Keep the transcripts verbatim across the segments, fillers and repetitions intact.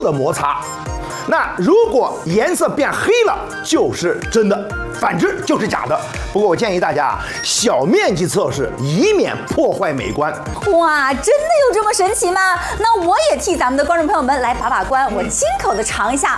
的摩擦。那如果颜色变黑了，就是真的，反之就是假的。不过我建议大家小面积测试，以免破坏美观。 哇，真的有这么神奇吗？那我也替咱们的观众朋友们来把把关，我亲口的尝一下。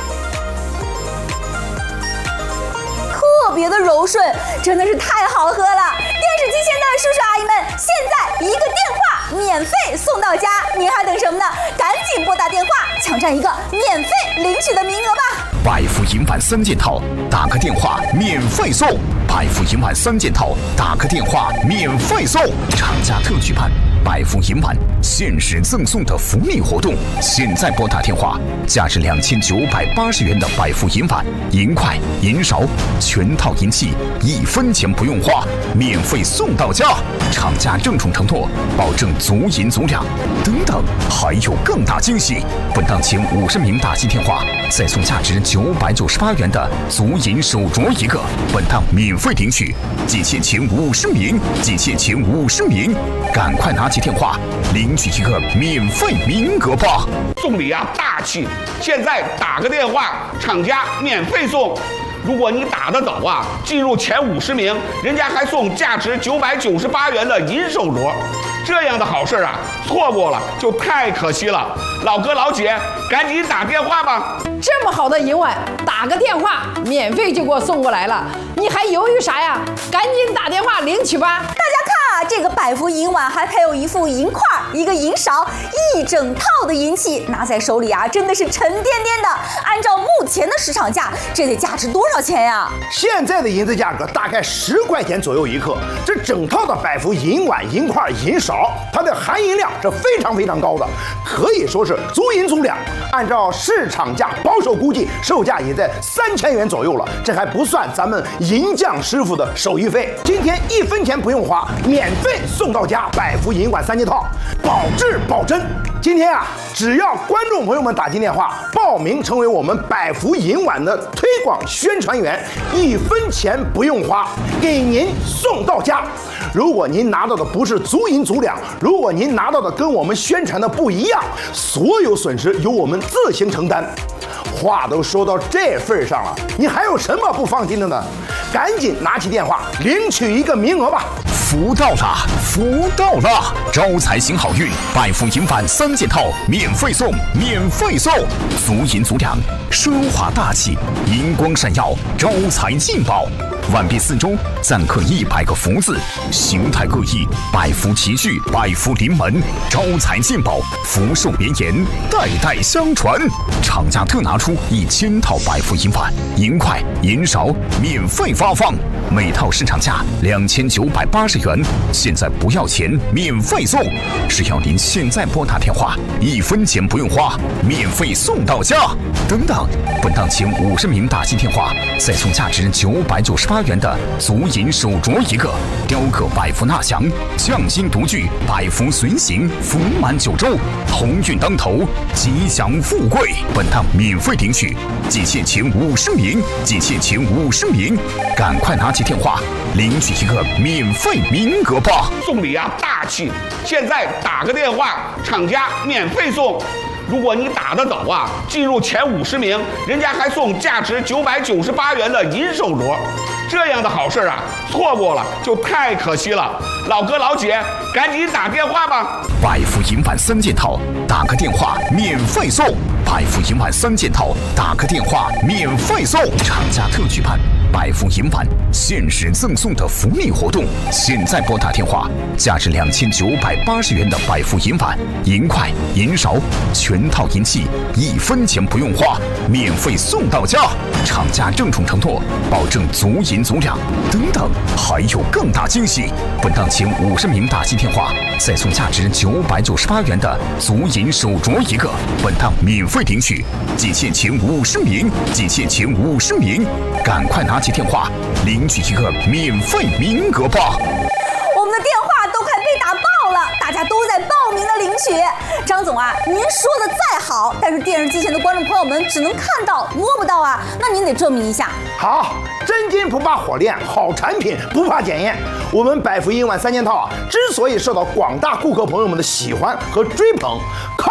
特别的柔顺，真的是太好喝了！电视机前的叔叔阿姨们，现在一个电话免费送到家，您还等什么呢？赶紧拨打电话，抢占一个免费领取的名额吧！ 百福银碗三件套，打个电话免费送。百福银碗三件套，打个电话免费送。厂家特举办百福银碗限时赠送的福利活动，现在拨打电话，价值两千九百八十元的百福银碗、银筷、银勺全套银器，一分钱不用花，免费送到家。厂家郑重承诺，保证足银足粮。等等，还有更大惊喜！本档前五十名打进电话，再送价值九百九十八元的足银手镯一个。本档免费领取，仅限前五十名，仅限前五十名，赶快拿起电话领取一个免费名额吧！ 送礼啊，大气！现在打个电话，厂家免费送。如果你打得早啊，进入前五十名，人家还送价值九百九十八元的银手镯。这样的好事啊，错过了就太可惜了。老哥老姐，赶紧打电话吧！ 这么好的银碗，打个电话免费就给我送过来了，你还犹豫啥呀？赶紧打电话领取吧！ 大家看啊，这个百福银碗还配有一副银筷、一个银勺，一整套的银器，拿在手里啊，真的是沉甸甸的。按照目前的市场价，这得价值多少钱呀？ 现在的银子价格大概十块钱左右一克。这整套的百福银碗、银筷、银勺，它的含银量是非常非常高的，可以说是足银足粮。按照市场价，保守估计售价也在三千元左右了，这还不算咱们银匠师傅的手艺费。今天一分钱不用花，免费送到家，百福银碗三件套，保质保真。今天啊，只要观众朋友们打进电话报名成为我们百福银碗的推广宣传员，一分钱不用花，给您送到家。如果您拿到的不是足银足粮，如果您拿到的跟我们宣传的不一样，所有损失由我们自行承担。话都说到这份上了，你还有什么不放心的呢？赶紧拿起电话领取一个名额吧！ 福到了，福到了！招财行好运，百福银碗三件套免费送，免费送！足银足粮，奢华大气，银光闪耀，招财进宝。碗壁四周錾刻一百个福字，形态各异，百福齐聚，百福临门，招财进宝，福寿绵延，代代相传。厂家特拿出一千套百福银碗、银筷、银勺免费发放，每套市场价两千九百八十元，现在不要钱，免费送。只要您现在拨打电话，一分钱不用花，免费送到家。等等，本档前五十名打进电话，再送价值九百九十八元的足银手镯一个，雕刻百福纳祥，匠心独具，百福随行，福满九州，鸿运当头，吉祥富贵。本档免费领取，仅限前五十名，仅限前五十名，赶快拿起电话领取一个免费名额吧！ 送礼啊，大气！现在打个电话，厂家免费送。如果你打得早啊，进入前五十名，人家还送价值九百九十八元的银手镯。这样的好事啊，错过了就太可惜了。老哥老姐，赶紧打电话吧！ 百福银碗三件套，打个电话免费送。百福银碗三件套，打个电话免费送。厂家特举办百福银碗限时赠送的福利活动，现在拨打电话，价值两千九百八十元的百福银碗、银筷、银勺全套银器，一分钱不用花，免费送到家。厂家郑重承诺，保证足银足粮。等等，还有更大惊喜！本档前五十名打进电话，再送价值九百九十八元的足银手镯一个。本档免费领取，仅限前五十名，仅限前五十名，赶快拿起电话领取一个免费名额吧！ 我们的电话都快被打爆了，大家都在报名的领取。张总啊，您说的再好，但是电视机前的观众朋友们只能看到摸不到啊，那您得证明一下。 好，真金不怕火炼，好产品不怕检验。我们百福银碗三件套啊，之所以受到广大顾客朋友们的喜欢和追捧，靠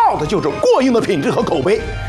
靠的就是过硬的品质和口碑。